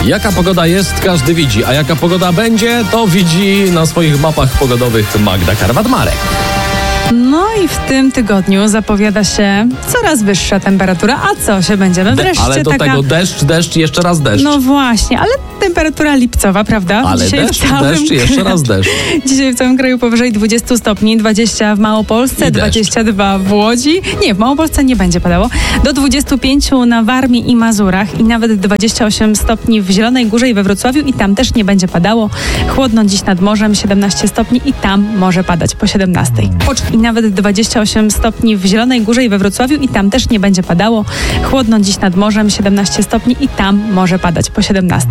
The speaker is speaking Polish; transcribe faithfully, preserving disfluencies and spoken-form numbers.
Jaka pogoda jest, każdy widzi, a jaka pogoda będzie, to widzi na swoich mapach pogodowych Magda Karwat-Marek. No i w tym tygodniu zapowiada się coraz wyższa temperatura, a co się będziemy De- wreszcie ale do taka... tego deszcz, deszcz, jeszcze raz deszcz. No właśnie, ale temperatura lipcowa, prawda? ale Dzisiaj deszcz, w całym... deszcz, jeszcze raz deszcz. Dzisiaj w całym kraju powyżej dwadzieścia stopni, dwadzieścia w Małopolsce, I deszcz. dwadzieścia dwa w Łodzi. Nie, w Małopolsce nie będzie padało. Do dwudziestu pięciu na Warmii i Mazurach i nawet dwadzieścia osiem stopni w Zielonej Górze i we Wrocławiu i tam też nie będzie padało. Chłodno dziś nad morzem, siedemnaście stopni i tam może padać po siedemnastej. I nawet dwadzieścia osiem stopni w Zielonej Górze i we Wrocławiu i tam też nie będzie padało. Chłodno dziś nad morzem, siedemnaście stopni i tam może padać po siedemnastej.